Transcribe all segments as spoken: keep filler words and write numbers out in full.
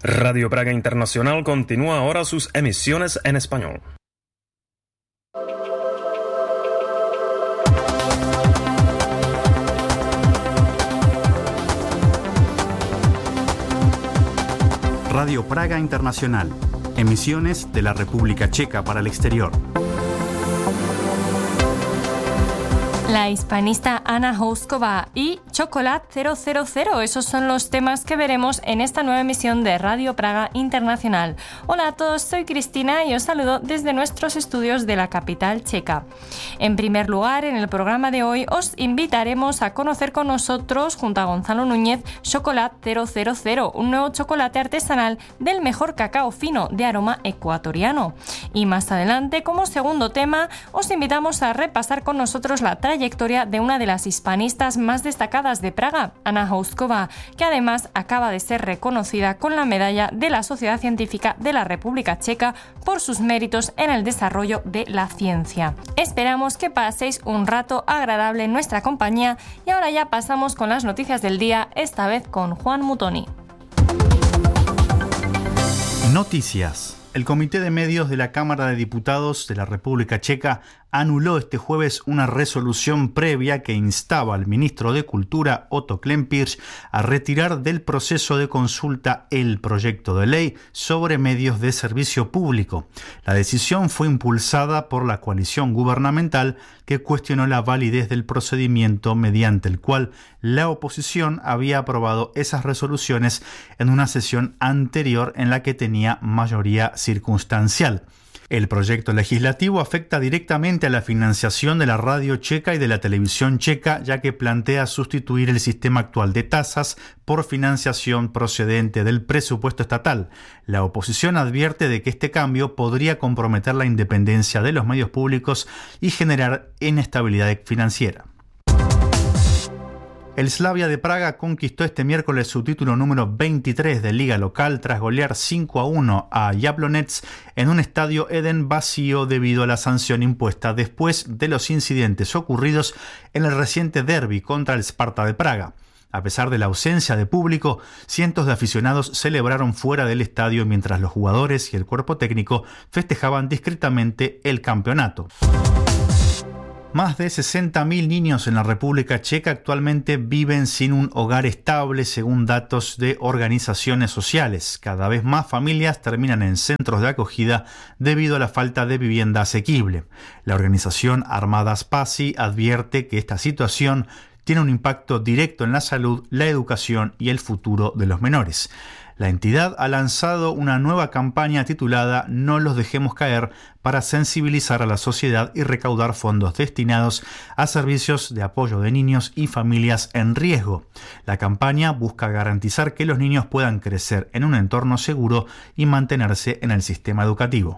Radio Praga Internacional continúa ahora sus emisiones en español. Radio Praga Internacional, emisiones de la República Checa para el exterior. La hispanista Anna Houskova y Chocolate cero cero cero. Esos son los temas que veremos en esta nueva emisión de Radio Praga Internacional. Hola a todos, soy Cristina y os saludo desde nuestros estudios de la capital checa. En primer lugar, en el programa de hoy os invitaremos a conocer con nosotros, junto a Gonzalo Núñez, Chocolate cero cero cero, un nuevo chocolate artesanal del mejor cacao fino de aroma ecuatoriano. Y más adelante, como segundo tema, os invitamos a repasar con nosotros la trayectoria de una de las hispanistas más destacadas de Praga, Anna Houskova, que además acaba de ser reconocida con la medalla de la Sociedad Científica de la República Checa por sus méritos en el desarrollo de la ciencia. Esperamos que paséis un rato agradable en nuestra compañía y ahora ya pasamos con las noticias del día, esta vez con Juan Mutoni. Noticias. El Comité de Medios de la Cámara de Diputados de la República Checa anuló este jueves una resolución previa que instaba al ministro de Cultura, Otto Klempirch, a retirar del proceso de consulta el proyecto de ley sobre medios de servicio público. La decisión fue impulsada por la coalición gubernamental que cuestionó la validez del procedimiento mediante el cual la oposición había aprobado esas resoluciones en una sesión anterior en la que tenía mayoría circunstancial. El proyecto legislativo afecta directamente a la financiación de la radio checa y de la televisión checa, ya que plantea sustituir el sistema actual de tasas por financiación procedente del presupuesto estatal. La oposición advierte de que este cambio podría comprometer la independencia de los medios públicos y generar inestabilidad financiera. El Slavia de Praga conquistó este miércoles su título número veintitrés de liga local tras golear cinco a uno a Jablonec en un estadio Eden vacío debido a la sanción impuesta después de los incidentes ocurridos en el reciente derbi contra el Sparta de Praga. A pesar de la ausencia de público, cientos de aficionados celebraron fuera del estadio mientras los jugadores y el cuerpo técnico festejaban discretamente el campeonato. Más de sesenta mil niños en la República Checa actualmente viven sin un hogar estable, según datos de organizaciones sociales. Cada vez más familias terminan en centros de acogida debido a la falta de vivienda asequible. La organización Armadas Pasi advierte que esta situación tiene un impacto directo en la salud, la educación y el futuro de los menores. La entidad ha lanzado una nueva campaña titulada No los dejemos caer para sensibilizar a la sociedad y recaudar fondos destinados a servicios de apoyo de niños y familias en riesgo. La campaña busca garantizar que los niños puedan crecer en un entorno seguro y mantenerse en el sistema educativo.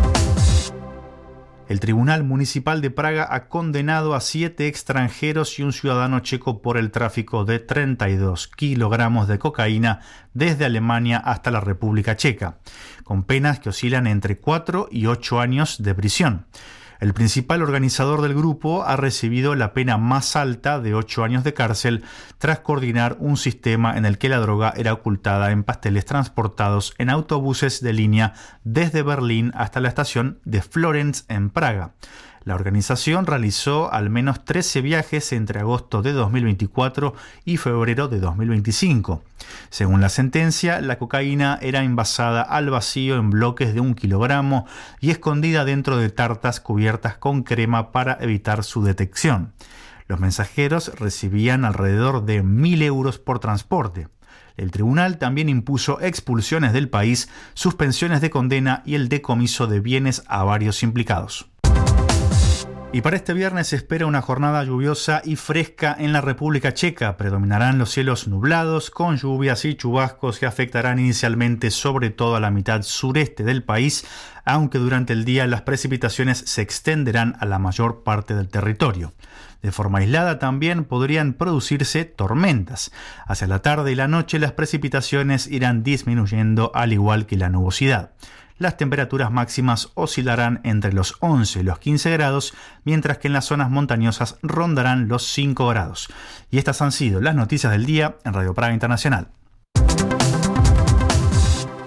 El Tribunal Municipal de Praga ha condenado a siete extranjeros y un ciudadano checo por el tráfico de treinta y dos kilogramos de cocaína desde Alemania hasta la República Checa, con penas que oscilan entre cuatro y ocho años de prisión. El principal organizador del grupo ha recibido la pena más alta de ocho años de cárcel tras coordinar un sistema en el que la droga era ocultada en pasteles transportados en autobuses de línea desde Berlín hasta la estación de Florence en Praga. La organización realizó al menos trece viajes entre agosto de dos mil veinticuatro y febrero de dos mil veinticinco. Según la sentencia, la cocaína era envasada al vacío en bloques de un kilogramo y escondida dentro de tartas cubiertas con crema para evitar su detección. Los mensajeros recibían alrededor de mil euros por transporte. El tribunal también impuso expulsiones del país, suspensiones de condena y el decomiso de bienes a varios implicados. Y para este viernes se espera una jornada lluviosa y fresca en la República Checa. Predominarán los cielos nublados con lluvias y chubascos que afectarán inicialmente sobre todo a la mitad sureste del país, aunque durante el día las precipitaciones se extenderán a la mayor parte del territorio. De forma aislada también podrían producirse tormentas. Hacia la tarde y la noche las precipitaciones irán disminuyendo al igual que la nubosidad. Las temperaturas máximas oscilarán entre los once y los quince grados, mientras que en las zonas montañosas rondarán los cinco grados. Y estas han sido las noticias del día en Radio Praga Internacional.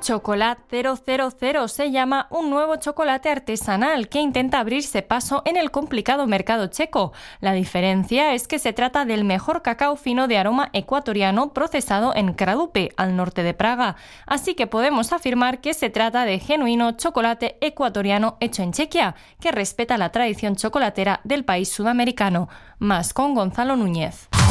Chocolat cero cero cero se llama un nuevo chocolate artesanal que intenta abrirse paso en el complicado mercado checo. La diferencia es que se trata del mejor cacao fino de aroma ecuatoriano procesado en Kradupe, al norte de Praga. Así que podemos afirmar que se trata de genuino chocolate ecuatoriano hecho en Chequia, que respeta la tradición chocolatera del país sudamericano. Más con Gonzalo Núñez.